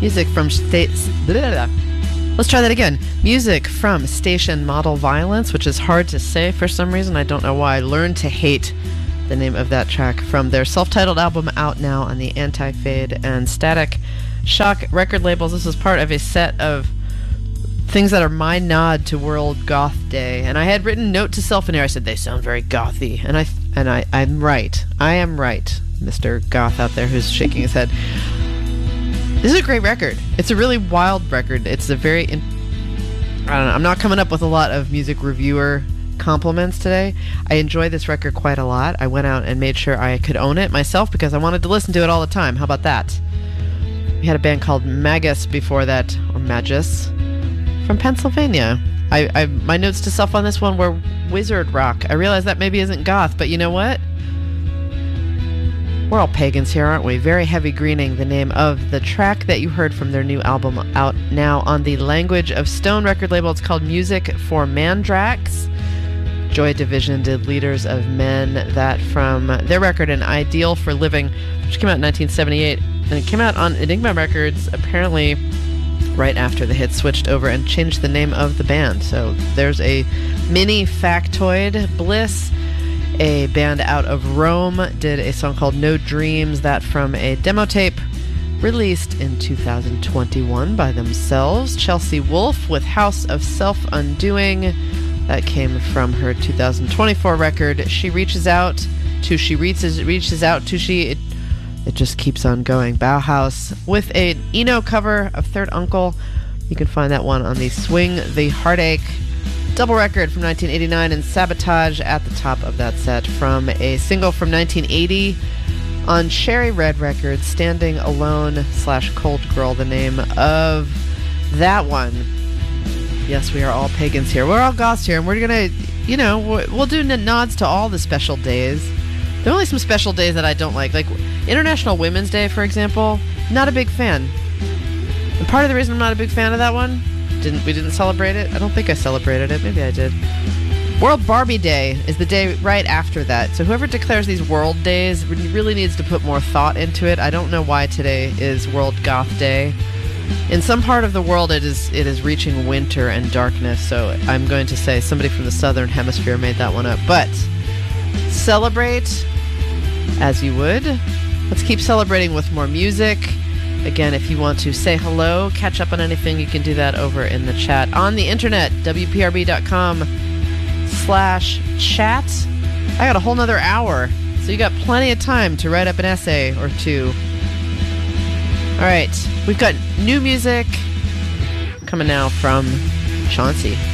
Music from Let's try that again. Music from Station Model Violence, which is hard to say for some reason. I don't know why. I learned to hate the name of that track from their self-titled album out now on the Anti-Fade and Static Shock record labels. This is part of a set of things that are my nod to World Goth Day. And I had written note to self in here. I said, they sound very gothy. And I'm right. I am right, Mr. Goth out there who's shaking his head. This is a great record. It's a really wild record. It's a very... I don't know. I'm not coming up with a lot of music reviewer compliments today. I enjoy this record quite a lot. I went out and made sure I could own it myself because I wanted to listen to it all the time. How about that? We had a band called Magus before that, or Magus, from Pennsylvania. My notes to self on this one were wizard rock. I realize that maybe isn't goth, but you know what? We're all pagans here, aren't we? Very Heavy Greening, the name of the track that you heard from their new album out now on the Language of Stone record label. It's called Music for Mandrax. Joy Division did Leaders of Men, that from their record An Ideal for Living, which came out in 1978. And it came out on Enigma Records, apparently right after the hit switched over and changed the name of the band. So there's a mini factoid. Bliss, a band out of Rome, did a song called No Dreams, that from a demo tape released in 2021 by themselves. Chelsea Wolfe with House of Self-Undoing, that came from her 2024 record She Reaches Out to She Reaches Out to She. It just keeps on going. Bauhaus with an Eno cover of Third Uncle. You can find that one on the Swing the Heartache double record from 1989, and Sabotage at the top of that set from a single from 1980 on Cherry Red Records, Standing Alone / Cold Girl, the name of that one. Yes, we are all pagans here. We're all goths here, and we're gonna, we'll do nods to all the special days. There are only some special days that I don't like International Women's Day, for example. Not a big fan. And part of the reason I'm not a big fan of that one, we didn't celebrate it. I don't think I celebrated it. Maybe I did. World Barbie Day is the day right after that. So whoever declares these world days really needs to put more thought into it. I don't know why today is World Goth Day. In some part of the world, it is reaching winter and darkness. So I'm going to say somebody from the southern hemisphere made that one up. But celebrate as you would. Let's keep celebrating with more music. Again, if you want to say hello, catch up on anything, you can do that over in the chat on the internet, wprb.com/chat. I got a whole nother hour, so you got plenty of time to write up an essay or two. All right, we've got new music coming now from Chauncey.